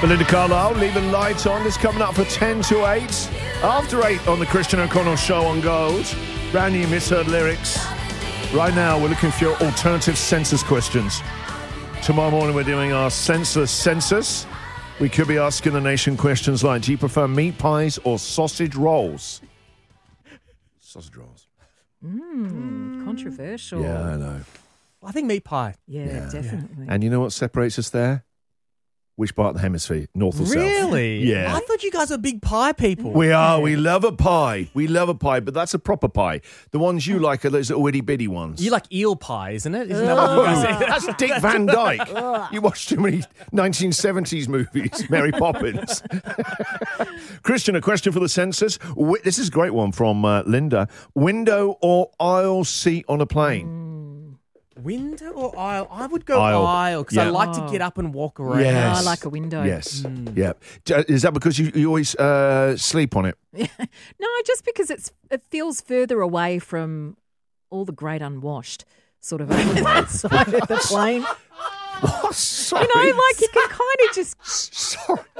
Belinda Carlisle, Leaving Lights On, is coming up for 10 to 8. After 8 on the Christian O'Connell Show on Gold. Brand new misheard lyrics. Right now, we're looking for your alternative census questions. Tomorrow morning, we're doing our senseless census. We could be asking the nation questions like, do you prefer meat pies or sausage rolls? Sausage rolls. Controversial. Yeah, I know. I think meat pie. Yeah, definitely. And you know what separates us there? Which part of the hemisphere? North or south? Really? Yeah. I thought you guys are big pie people. We are. We love a pie. We love a pie, but that's a proper pie. The ones you like are those little itty bitty ones. You like eel pie, isn't it? Isn't that what you guys say? That's Dick Van Dyke. You watch too many 1970s movies. Mary Poppins. Christian, a question for the census. This is a great one from Linda. Window or aisle seat on a plane? Window or aisle? I would go aisle because I like to get up and walk around. Yes. I like a window. Yes. Yeah. Is that because you always sleep on it? No, just because it feels further away from all the great unwashed sort of over that side of the plane. What? Sorry. You know, like you can kind of just... Sorry.